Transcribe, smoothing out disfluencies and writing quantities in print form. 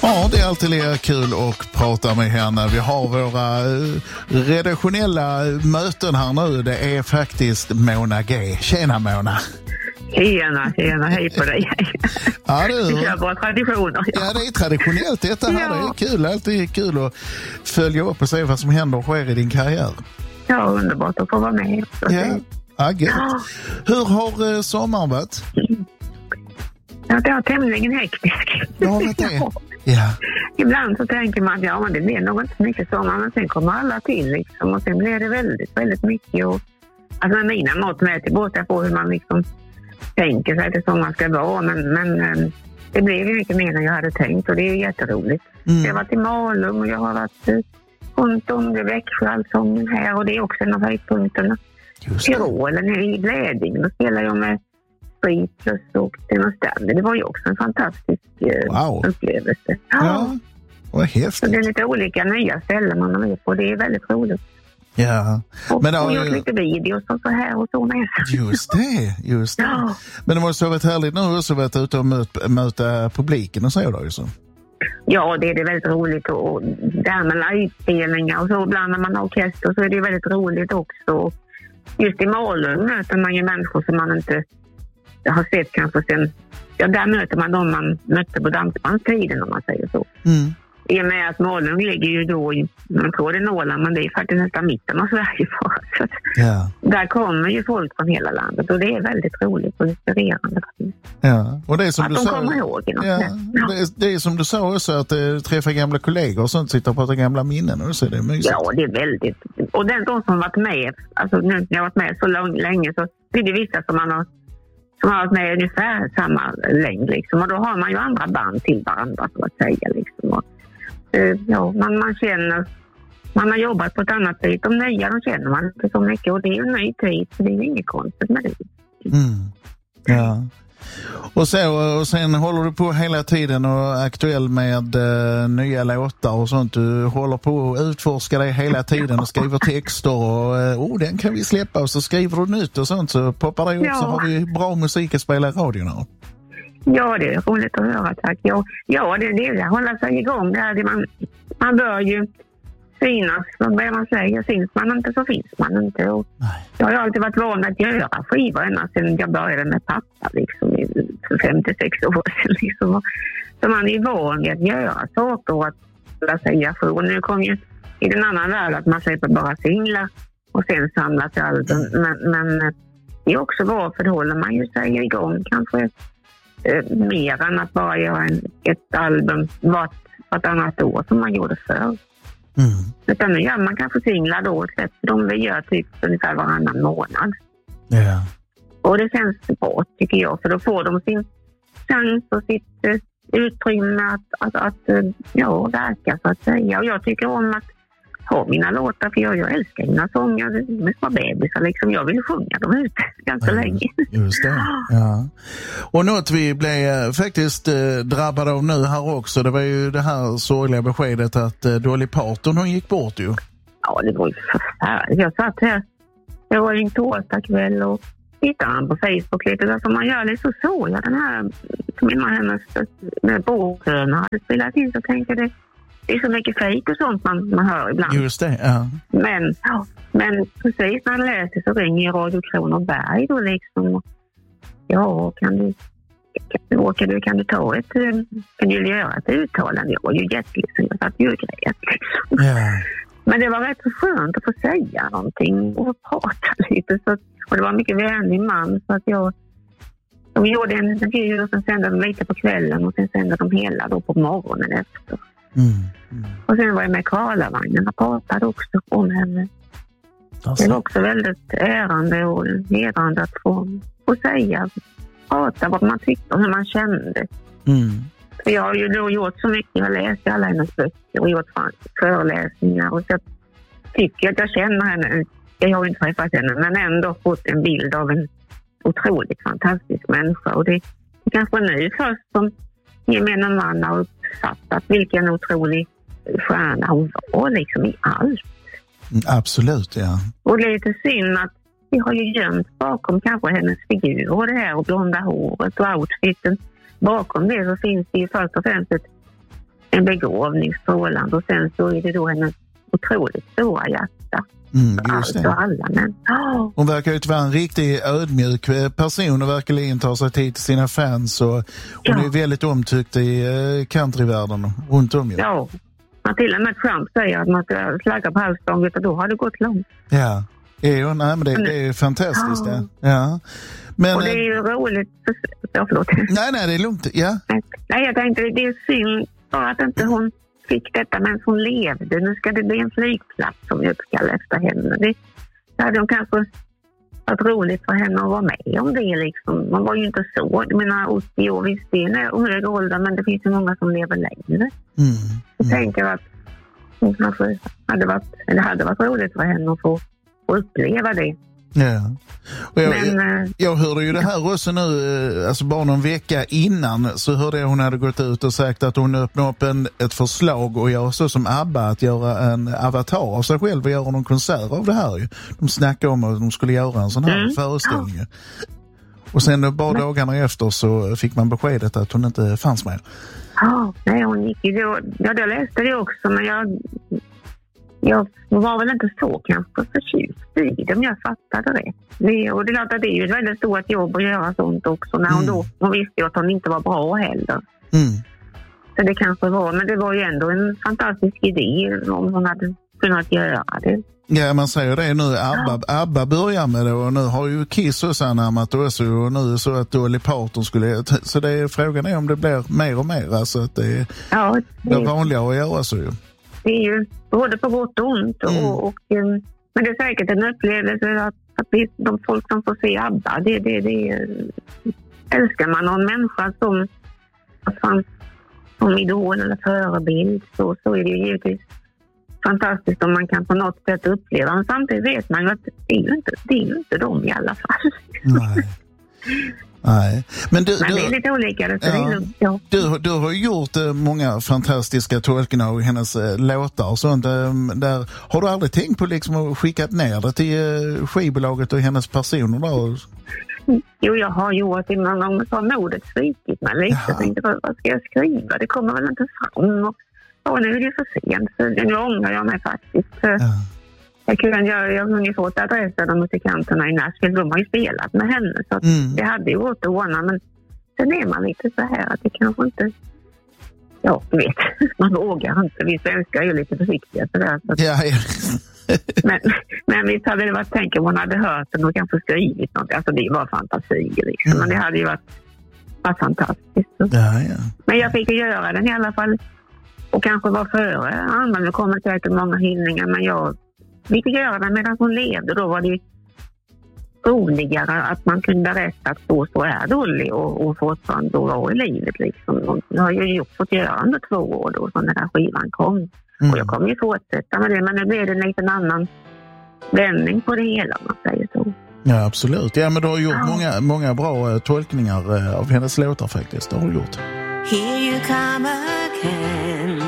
Ja, det är alltid lika kul att prata med henne. Vi har våra redaktionella möten här nu. Det är faktiskt Mona G. Tjena Mona. Tjena, hej på dig. Ja, det kör våra traditioner. Ja, det är traditionellt detta här. Ja. Det är kul, alltid kul att följa upp och se vad som händer och sker i din karriär. Ja, underbart att få vara med. Ja, hur har sommaren varit? Ja, det var tämligen hektisk. Ja, det. Ja. Ibland så tänker man att det blir nog inte så mycket sommar, men sen kommer alla till liksom, och sen blir det väldigt, väldigt mycket. Och, alltså med mina mått med tillbaka på hur man liksom tänker sig att sommaren ska vara, men det blev ju mycket mer än jag hade tänkt och det är jätteroligt. Jag har varit i Malung och jag har varit runt om i Växjö allsången här, och det är också en av höjdpunkterna. Tyrolen i Bläding, då spelar jag med Fritlös och det var ju också en fantastisk upplevelse. Ja, vad häftigt. Så det är lite olika nya ställen man är på, det är väldigt roligt. Ja. Men då gjort lite videos och så här och så med. Just det. Ja. Men det måste ha varit härligt nu också att vara ute och möta publiken och så då ju så. Ja, det är väldigt roligt, och där med livespelningar och så ibland när man har orkester så är det väldigt roligt också. Just i Malung möter man ju människor som man inte har sett kanske sen. Ja, där möter man dem man mötte på dansbandstiden om man säger så. I och med att Malung ligger ju då man tror det är Norrland, men det är faktiskt nästan mitten av Sverige. Så där kommer ju folk från hela landet och det är väldigt roligt och inspirerande. Ja, och det är som att du de sa, kommer ihåg något. Det är som du sa också, att träffa gamla kollegor och sånt, sitta och prata gamla minnen och så, det är mysigt. Ja, det är väldigt. Och de som varit med, alltså nu när jag har varit med så länge, så är det vissa som har varit med ungefär samma längd liksom, och då har man ju andra band till varandra så att säga liksom. Och, ja, man känner, man har jobbat på ett annat sätt. De nya, de känner man inte så mycket, och det är ju en ny tid, så det är ju inget konstigt med det. Ja. Och sen håller du på hela tiden och är aktuell med nya låtar och sånt. Du håller på att utforska dig hela tiden och skriver texter och den kan vi släppa, och så skriver du nytt och sånt, så poppar det upp, så har vi bra musik att spela i radion här. Ja, det är roligt att höra, tack. Ja, det är det, hålla sig igång. Man bör ju synas, vad man säger. Syns man inte så finns man inte. Och jag har alltid varit van att göra skivor ända sedan jag började med pappa liksom, för 56 år sedan. Liksom. Så man är van vid att göra saker och att hålla sig i ajour. Nu kom ju i den annan värld att man släpper bara singlar och sen samlar till album. Men det är också bra, för då håller man ju sig igång kanske mer än att bara göra ett album vartannat år som man gjorde förr. Utan nu gör man kanske singlar då och släpper dem. Vi gör typ ungefär varannan månad. Yeah. Och det känns bra tycker jag, för då får de sin chans och sitt utrymme att verka så att säga. Och jag tycker om att ha mina låtar, för jag älskar mina sånger med små bebisar liksom. Jag vill sjunga dem ut ganska länge. Just det, ja. Och något vi blev faktiskt drabbade av nu här också, det var ju det här sorgliga beskedet att Dolly Parton, hon gick bort ju. Ja, det var ju förfärligt. Jag satt här, det var en torsdagskväll och tittade på Facebook lite, där som man gör det, så såg jag den här som innan hennes med båkröna hade spelat in, så tänkte det är så mycket fejk och sånt man hör ibland. Just det, ja. Men precis när jag läste så ringer Radio Kronoberg då liksom. Ja, kan du ta kan du göra ett uttalande? Jag var ju jätteledsen, jag satt ju och grejat liksom. Yeah. Men det var rätt skönt att få säga någonting och prata lite. Och det var en mycket vänlig man, så att de gjorde en intervju och sen sände de lite på kvällen och sen sände de hela då på morgonen efter. Och sen var jag med Karlavagnen och pratade också om henne. Det var också väldigt ärande och hedrande att få prata vad man tyckte och hur man kände. För jag har ju då gjort så mycket, jag har läst alla hennes böcker och gjort föreläsningar, och så jag tycker att jag känner henne. Jag har inte träffat henne, men ändå fått en bild av en otroligt fantastisk människa, och det är kanske nu först som gemene man har uppfattat vilken otrolig stjärna hon var liksom i allt. Absolut, ja. Och det är lite synd att vi har ju gömt bakom kanske hennes figur och det här och blonda håret och outfiten. Bakom det så finns det ju först och främst en begåvning strålande och sen så är det då hennes otroligt stora hjärta. Just det. Alla, men, Hon verkar ju vara en riktigt ödmjuk person och verkligen tar sig tid till sina fans och hon är väldigt omtyckt i countryvärlden runt om ju. Ja, man till och med Trump säger att man ska slagga på halsstånget och då har det gått långt. Ja, nej, men det är fantastiskt. Ja. Men, och det är ju roligt. Förlåt. Nej, det är lugnt. Ja. Nej, jag tänkte det är synd bara att inte hon fick detta men hon levde. Nu ska det bli en flygplats som är uppkallad efter henne. Det hade hon kanske varit roligt för henne att vara med om det liksom. Man var ju inte så. Jag menar 80 år visst det är hög ålder men det finns ju många som lever längre. Jag tänker att hon kanske hade varit roligt för henne att få uppleva det. Ja. Och jag hörde ju det här också nu, alltså bara någon vecka innan så hörde jag hon hade gått ut och sagt att hon öppnade upp ett förslag och göra så som ABBA, att göra en avatar av sig själv och göra någon konsert av det här ju. De snackade om att de skulle göra en sån här föreställning. Och sen bara dagarna efter så fick man beskedet att hon inte fanns med. Nej, hon gick ju då. Jag läste det också men jag var väl inte så kanske förtjust i det, men jag fattade det. Och det är klart att det är ju ett väldigt stort jobb att göra sånt också. När hon visste ju att hon inte var bra heller. Så det kanske var, men det var ju ändå en fantastisk idé om hon hade kunnat göra det. Ja, man säger det nu. ABBA börjar med det och nu har ju Kiss också anammat också och nu så att Dolly Parton skulle... Så det är, frågan är om det blir mer och mer. Alltså att det är vanligare att göra så ju. Det är ju både på gott och ont. Men det är säkert en upplevelse att de folk som får se ABBA, det älskar man någon människa som idol eller förebild så är det ju givetvis fantastiskt om man kan på något sätt uppleva. Men samtidigt vet man ju att det är ju inte de i alla fall. Nej. Men det är lite olika. Du har gjort många fantastiska tolkningar av hennes låtar och sånt. Där, har du aldrig tänkt på liksom att skicka ner det till skivbolaget och hennes personer där? Jo, jag har gjort det många gånger så modet svikit mig lite. Jag tänkte, vad ska jag skriva? Det kommer väl inte fram. Och nu är det för sent. Så nu ångrar jag mig faktiskt. Jag har ju fått adressen av musikanterna i Nashville. De har ju spelat med henne. Så det hade ju gått att ordna. Men sen är man lite så här att det kanske inte... Ja, du vet. Man vågar inte. Vi svenskar är ju lite försiktiga. Så där, så att... men visst hade det varit, tänk om hon hade hört den och kanske skrivit något. Alltså det var fantasi liksom. Men det hade ju varit fantastiskt. Men jag fick ju göra den i alla fall. Och kanske var före andra. Det kommer säkert många hyllningar. Men jag fick göra den medan hon levde. Då var det roligare att man kunde berätta att så är Dolly och fortfarande då var i livet liksom. Jag har ju fått göra under 2 år då så när den här skivan kom. Och jag kommer ju fortsätta med det. Men nu blir det en liten annan vändning på det hela, man säger så. Ja, absolut. Ja, men du har gjort många bra tolkningar av hennes låtar faktiskt. Det har du gjort. Here you come again.